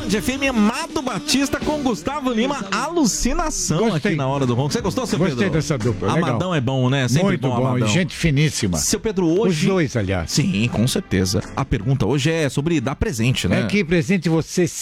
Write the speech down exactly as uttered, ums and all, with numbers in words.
Band F M, Amado Batista com Gustavo Lima, alucinação Gostei. aqui na hora do ronco. Você gostou, seu Gostei Pedro? dessa dupla, legal. Amadão é bom, né? Sempre Muito bom, Amadão. e gente finíssima. Seu Pedro, hoje... Os dois, aliás. Sim, com certeza. A pergunta hoje é sobre dar presente, né? É que presente você